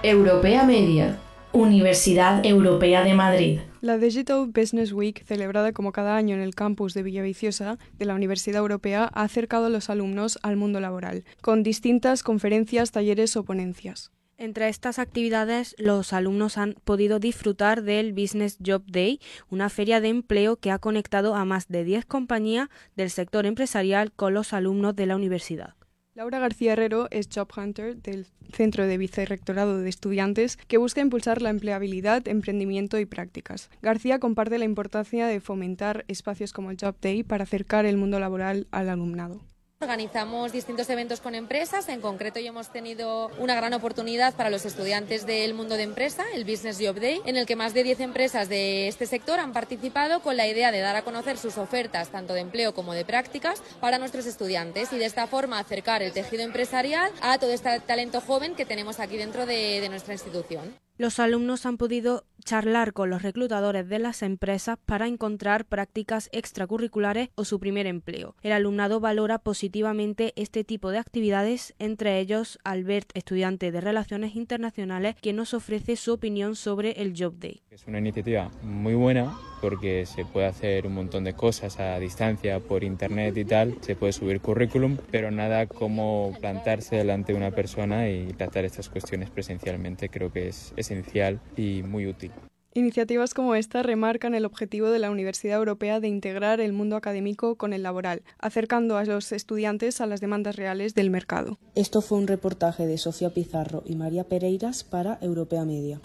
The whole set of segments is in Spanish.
Europea Media, Universidad Europea de Madrid. La Digital Business Week, celebrada como cada año en el campus de Villaviciosa de la Universidad Europea, ha acercado a los alumnos al mundo laboral, con distintas conferencias, talleres o ponencias. Entre estas actividades, los alumnos han podido disfrutar del Business Job Day, una feria de empleo que ha conectado a más de 10 compañías del sector empresarial con los alumnos de la universidad. Laura García Herrero es Job Hunter del Centro de Vicerrectorado de Estudiantes, que busca impulsar la empleabilidad, emprendimiento y prácticas. García comparte la importancia de fomentar espacios como el Job Day para acercar el mundo laboral al alumnado. Organizamos distintos eventos con empresas, en concreto hoy hemos tenido una gran oportunidad para los estudiantes del mundo de empresa, el Business Job Day, en el que más de 10 empresas de este sector han participado con la idea de dar a conocer sus ofertas tanto de empleo como de prácticas para nuestros estudiantes y de esta forma acercar el tejido empresarial a todo este talento joven que tenemos aquí dentro de nuestra institución. Los alumnos han podido charlar con los reclutadores de las empresas para encontrar prácticas extracurriculares o su primer empleo. El alumnado valora positivamente este tipo de actividades, entre ellos Albert, estudiante de Relaciones Internacionales, quien nos ofrece su opinión sobre el Job Day. Es una iniciativa muy buena porque se puede hacer un montón de cosas a distancia por internet y tal, se puede subir currículum, pero nada como plantarse delante de una persona y tratar estas cuestiones presencialmente. Creo que es esencial y muy útil. Iniciativas como esta remarcan el objetivo de la Universidad Europea de integrar el mundo académico con el laboral, acercando a los estudiantes a las demandas reales del mercado. Esto fue un reportaje de Sofía Pizarro y María Pereiras para Europea Media.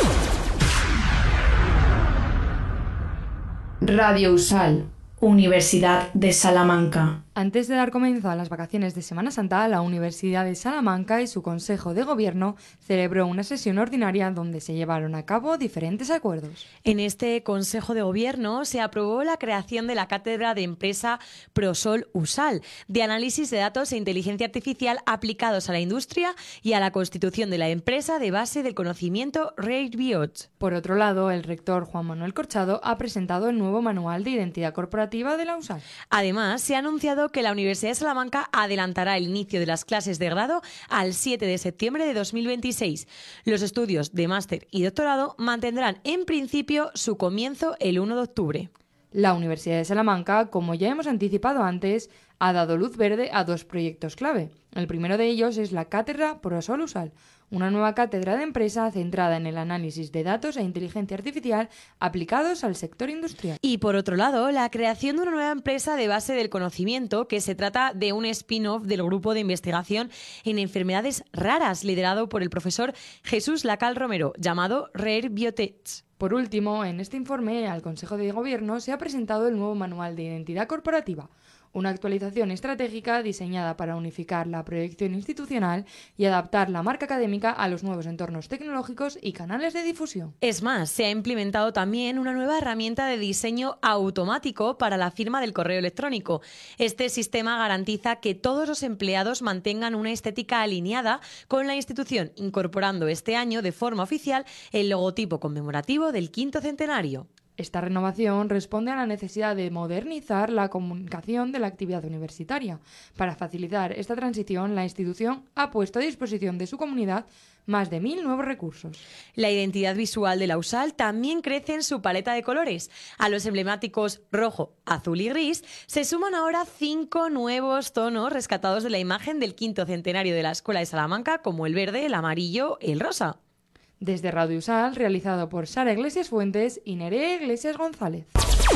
Radio USAL, Universidad de Salamanca. Antes de dar comienzo a las vacaciones de Semana Santa, la Universidad de Salamanca y su Consejo de Gobierno celebró una sesión ordinaria donde se llevaron a cabo diferentes acuerdos. En este Consejo de Gobierno se aprobó la creación de la Cátedra de Empresa Prosol USAL, de análisis de datos e inteligencia artificial aplicados a la industria y a la constitución de la empresa de base del conocimiento RateBiot. Por otro lado, el rector Juan Manuel Corchado ha presentado el nuevo Manual de Identidad Corporativa de la USAL. Además, se ha anunciado que la Universidad de Salamanca adelantará el inicio de las clases de grado al 7 de septiembre de 2026. Los estudios de máster y doctorado mantendrán en principio su comienzo el 1 de octubre. La Universidad de Salamanca, como ya hemos anticipado antes, ha dado luz verde a dos proyectos clave. El primero de ellos es la Cátedra Prosol USAL, una nueva cátedra de empresa centrada en el análisis de datos e inteligencia artificial aplicados al sector industrial. Y por otro lado, la creación de una nueva empresa de base del conocimiento, que se trata de un spin-off del grupo de investigación en enfermedades raras liderado por el profesor Jesús Lacal Romero, llamado Rare Biotech. Por último, en este informe al Consejo de Gobierno se ha presentado el nuevo Manual de Identidad Corporativa, una actualización estratégica diseñada para unificar la proyección institucional y adaptar la marca académica a los nuevos entornos tecnológicos y canales de difusión. Es más, se ha implementado también una nueva herramienta de diseño automático para la firma del correo electrónico. Este sistema garantiza que todos los empleados mantengan una estética alineada con la institución, incorporando este año de forma oficial el logotipo conmemorativo del 5º centenario. Esta renovación responde a la necesidad de modernizar la comunicación de la actividad universitaria. Para facilitar esta transición, la institución ha puesto a disposición de su comunidad más de 1.000 nuevos recursos. La identidad visual de la USAL también crece en su paleta de colores. A los emblemáticos rojo, azul y gris se suman ahora 5 nuevos tonos rescatados de la imagen del 5º centenario de la Escuela de Salamanca, como el verde, el amarillo y el rosa. Desde Radio USAL, realizado por Sara Iglesias Fuentes y Nerea Iglesias González.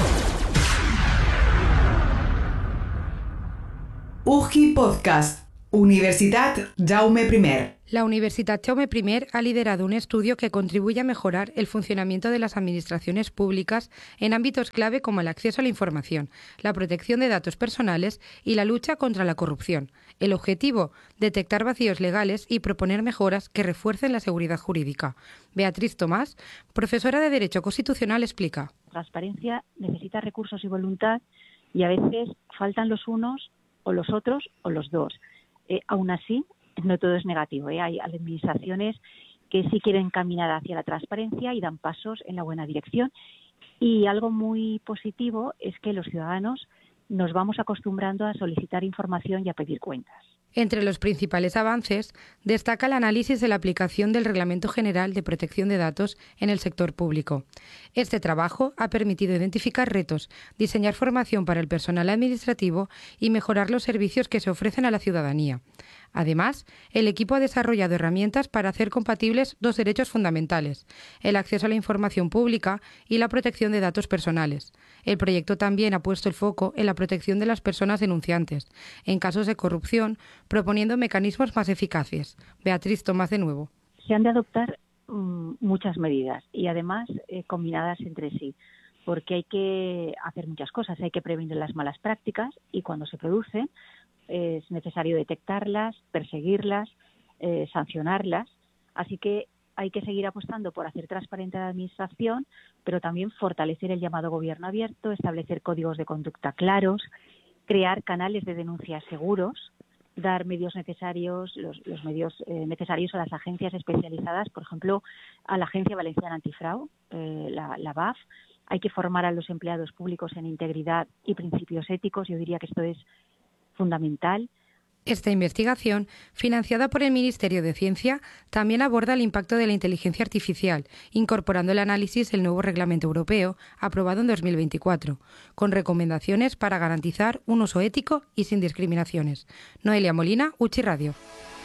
UGI Podcast, Universitat Jaume I. La Universitat Jaume I ha liderado un estudio que contribuye a mejorar el funcionamiento de las administraciones públicas en ámbitos clave como el acceso a la información, la protección de datos personales y la lucha contra la corrupción. El objetivo, detectar vacíos legales y proponer mejoras que refuercen la seguridad jurídica. Beatriz Tomás, profesora de Derecho Constitucional, explica. Transparencia necesita recursos y voluntad y a veces faltan los unos o los otros o los dos. Aún así, no todo es negativo. Hay administraciones que sí quieren caminar hacia la transparencia y dan pasos en la buena dirección. Y algo muy positivo es que los ciudadanos nos vamos acostumbrando a solicitar información y a pedir cuentas. Entre los principales avances, destaca el análisis de la aplicación del Reglamento General de Protección de Datos en el sector público. Este trabajo ha permitido identificar retos, diseñar formación para el personal administrativo y mejorar los servicios que se ofrecen a la ciudadanía. Además, el equipo ha desarrollado herramientas para hacer compatibles dos derechos fundamentales, el acceso a la información pública y la protección de datos personales. El proyecto también ha puesto el foco en la protección de las personas denunciantes, en casos de corrupción, proponiendo mecanismos más eficaces. Beatriz Tomás de nuevo. Se han de adoptar muchas medidas y además combinadas entre sí, porque hay que hacer muchas cosas. Hay que prevenir las malas prácticas y cuando se producen es necesario detectarlas, perseguirlas, sancionarlas. Así que hay que seguir apostando por hacer transparente la administración, pero también fortalecer el llamado gobierno abierto, establecer códigos de conducta claros, crear canales de denuncia seguros, dar medios necesarios, los medios necesarios a las agencias especializadas, por ejemplo, a la Agencia Valenciana Antifraude, la BAF. Hay que formar a los empleados públicos en integridad y principios éticos. Yo diría que esto es fundamental. Esta investigación, financiada por el Ministerio de Ciencia, también aborda el impacto de la inteligencia artificial, incorporando el análisis del nuevo Reglamento Europeo, aprobado en 2024, con recomendaciones para garantizar un uso ético y sin discriminaciones. Noelia Molina, UCHI Radio.